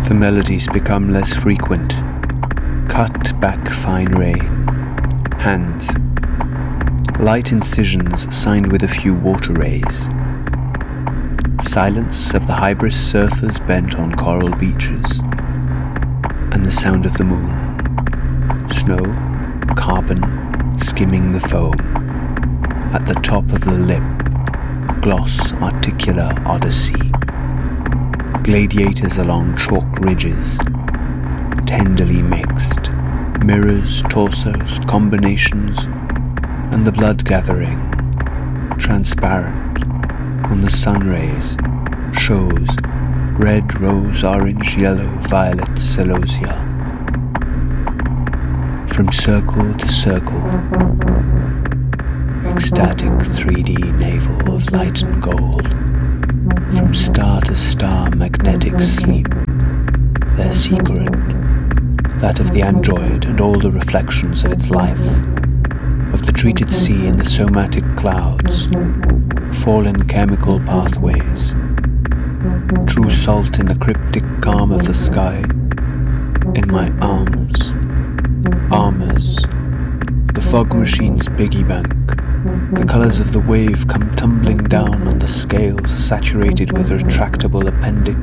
The melodies become less frequent. Cut back fine rain. Hands. Light incisions signed with a few water rays. Silence of the hybris surfers bent on coral beaches. And the sound of the moon. Snow, carbon, skimming the foam. At the top of the lip, gloss articular odyssey. Gladiators along chalk ridges, tenderly mixed. Mirrors, torsos, combinations, and the blood gathering, transparent, on the sun rays, shows red, rose, orange, yellow, violet, celosia. From circle to circle, ecstatic 3D navel of light and gold. From star to star, magnetic sleep, their secret, that of the android and all the reflections of its life, of the treated sea in the somatic clouds, fallen chemical pathways, true salt in the cryptic calm of the sky, in my arms, armors, the fog machine's piggy bank. The colours of the wave come tumbling down on the scales saturated with retractable appendix